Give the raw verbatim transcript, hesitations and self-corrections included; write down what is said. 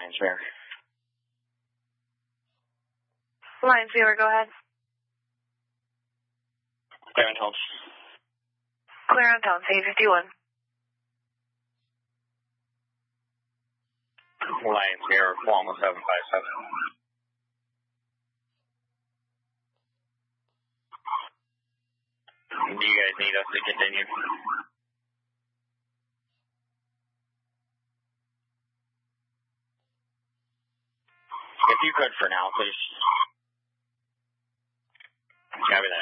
Lions Mirror. Lions Mirror, go ahead. Clear on tone. Clear on tone, C fifty-one. Lions Mirror, Longwood seven five seven. Do you guys need us to continue? If you could for now, please. Copy that.